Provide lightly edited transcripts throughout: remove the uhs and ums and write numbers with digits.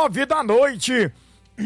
9h.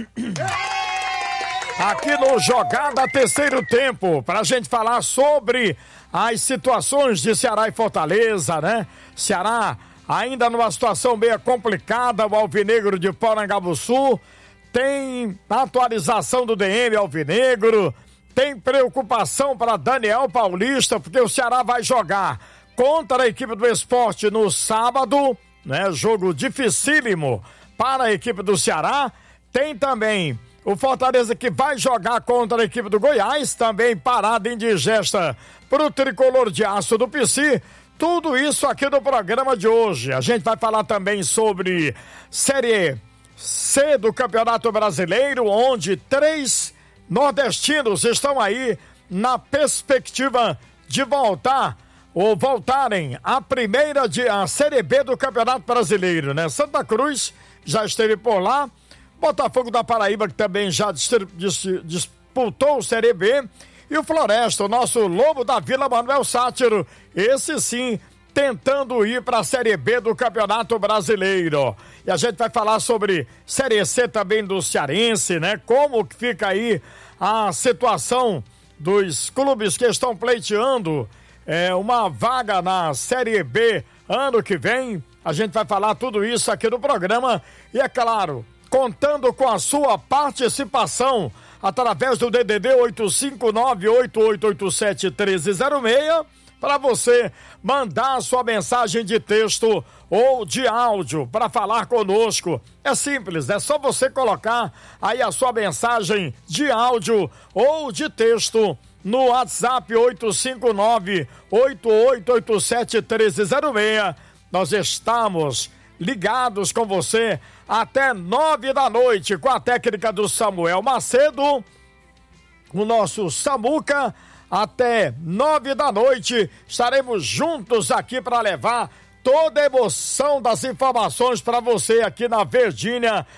Aqui no Jogada Terceiro Tempo, pra gente falar sobre as situações de Ceará e Fortaleza, né? Ceará ainda numa situação meio complicada, o Alvinegro de Porangabuçu, tem atualização do DM Alvinegro, tem preocupação para Daniel Paulista, porque o Ceará vai jogar contra a equipe do Sport no sábado, né? Jogo dificílimo para a equipe do Ceará. Tem também o Fortaleza que vai jogar contra a equipe do Goiás, também parada indigesta para o tricolor de aço do PC. Tudo isso aqui no programa de hoje. A gente vai falar também sobre Série C do Campeonato Brasileiro, onde 3 nordestinos estão aí na perspectiva de voltarem à a Série B do Campeonato Brasileiro, né? Santa Cruz já esteve por lá, Botafogo da Paraíba, que também já disputou o Série B, e o Floresta, o nosso Lobo da Vila, Manuel Sátiro, esse sim, tentando ir para a Série B do Campeonato Brasileiro. E a gente vai falar sobre Série C também do Cearense, né? Como que fica aí a situação dos clubes que estão pleiteando uma vaga na Série B ano que vem. A gente vai falar tudo isso aqui no programa e, é claro, contando com a sua participação através do DDD 859-8887-1306 para você mandar a sua mensagem de texto ou de áudio para falar conosco. É simples, é só você colocar aí a sua mensagem de áudio ou de texto no WhatsApp 859-8887-1306. Nós estamos ligados com você até 9h com a técnica do Samuel Macedo, o nosso Samuca. Até 9h estaremos juntos aqui para levar toda a emoção das informações para você aqui na Verdinha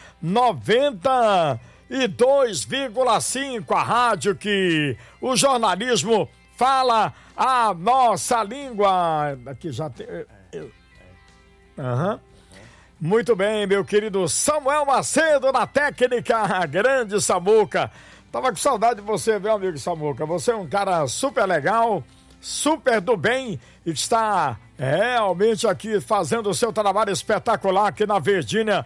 92,5, a rádio que o jornalismo fala a nossa língua. Aqui já tem. Muito bem, meu querido Samuel Macedo na técnica, grande Samuca. Tava com saudade de você, meu amigo Samuca. Você é um cara super legal, super do bem e que está realmente aqui fazendo o seu trabalho espetacular aqui na Verdinha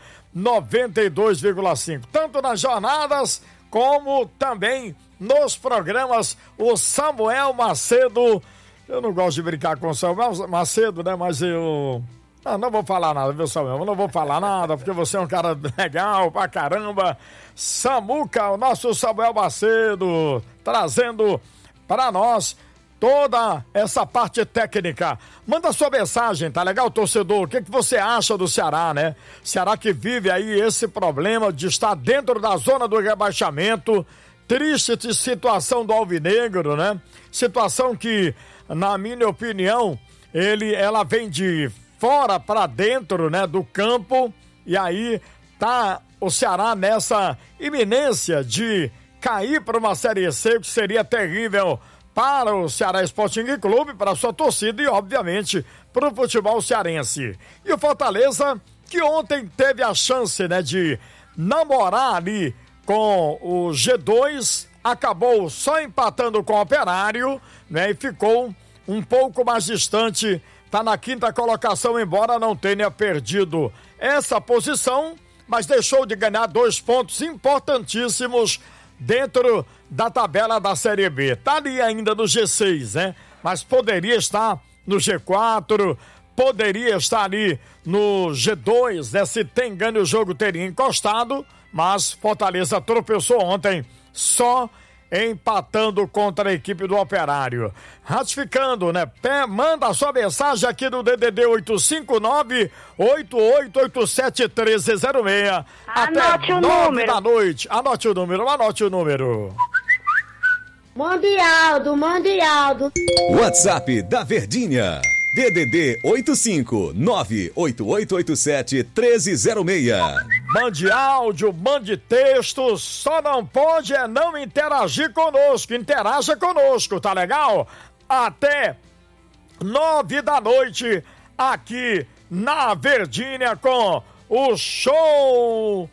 92,5. Tanto nas jornadas como também nos programas. O Samuel Macedo, eu não gosto de brincar com o Samuel Macedo, né? Mas eu... não vou falar nada, viu, Samuel? Eu não vou falar nada, porque você é um cara legal pra caramba. Samuca, o nosso Samuel Macedo, trazendo para nós toda essa parte técnica. Manda sua mensagem, tá legal, torcedor? O que você acha do Ceará, né? Ceará que vive aí esse problema de estar dentro da zona do rebaixamento. Triste situação do Alvinegro, né? Situação que, na minha opinião, ela vem de fora para dentro, né, do campo, e aí tá o Ceará nessa iminência de cair para uma Série C, que seria terrível para o Ceará Sporting Clube, para a sua torcida e, obviamente, para o futebol cearense. E o Fortaleza, que ontem teve a chance, né, de namorar ali com o G2, acabou só empatando com o Operário, né, e ficou um pouco mais distante. Está na 5ª colocação, embora não tenha perdido essa posição, mas deixou de ganhar 2 pontos importantíssimos dentro da tabela da Série B. Está ali ainda no G6, né? Mas poderia estar no G4, poderia estar ali no G2, né? Se tem ganho, o jogo teria encostado, mas Fortaleza tropeçou ontem só empatando contra a equipe do Operário. Ratificando, né? Manda a sua mensagem aqui no DDD 859-8887-1306. Até 9h. Anote o número. Mandialdo. WhatsApp da Verdinha. DDD 85-98887-1306. Mande áudio, mande texto, só não pode não interagir conosco. Interaja conosco, tá legal? Até 9h aqui na Verdinha com o show